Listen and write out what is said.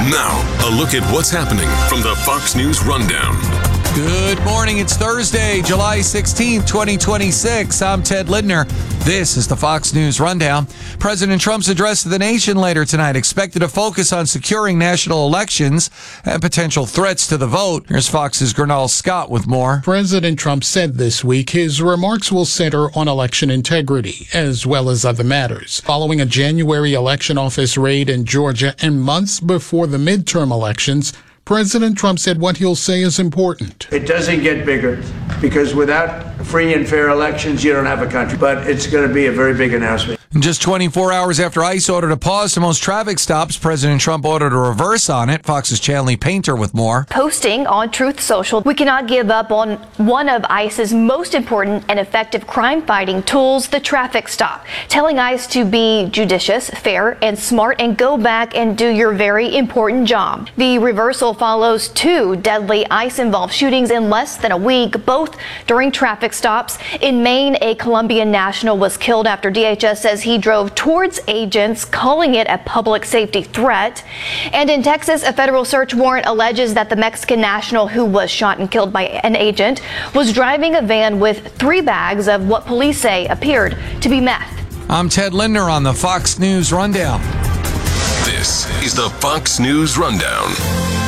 Now, a look at what's happening from the Fox News Rundown. Good morning. It's Thursday, July 16, 2026. I'm Ted Lindner. This is the Fox News Rundown. President Trump's address to the nation later tonight expected to focus on securing national elections and potential threats to the vote. Here's Fox's Gernal Scott with more. President Trump said this week his remarks will center on election integrity as well as other matters. Following a January election office raid in Georgia and months before the midterm elections, President Trump said what he'll say is important. It doesn't get bigger because without free and fair elections, you don't have a country. But it's going to be a very big announcement. Just 24 hours after ICE ordered a pause to most traffic stops, President Trump ordered a reverse on it. Fox's Chanley Painter with more. Posting on Truth Social, we cannot give up on one of ICE's most important and effective crime-fighting tools, the traffic stop. Telling ICE to be judicious, fair, and smart and go back and do your very important job. The reversal follows two deadly ICE-involved shootings in less than a week, both during traffic stops. In Maine, a Colombian national was killed after DHS says he drove towards agents, calling it a public safety threat. And in Texas, a federal search warrant alleges that the Mexican national who was shot and killed by an agent was driving a van with 3 bags of what police say appeared to be meth. I'm Ted Lindner on the Fox News Rundown. This is the Fox News Rundown.